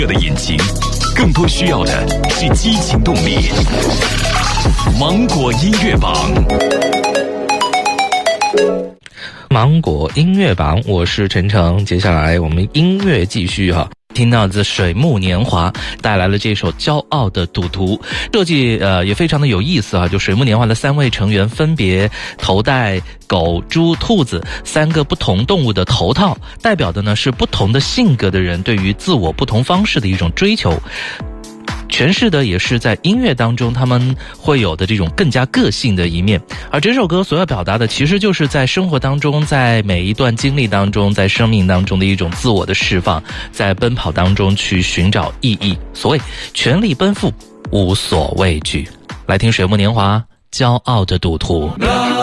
的引擎，更多需要的是激情动力。芒果音乐榜， 芒果音乐榜，我是陈诚。接下来我们音乐继续哈。听到自水木年华带来了这首《骄傲的赌徒》，设计也非常的有意思啊！就水木年华的3位成员分别头戴狗、猪、兔子3个不同动物的头套，代表的呢是不同的性格的人对于自我不同方式的一种追求。诠释的也是在音乐当中他们会有的这种更加个性的一面，而这首歌所要表达的其实就是在生活当中，在每一段经历当中，在生命当中的一种自我的释放，在奔跑当中去寻找意义，所谓全力奔赴，无所畏惧。来听水木年华《骄傲的赌徒》。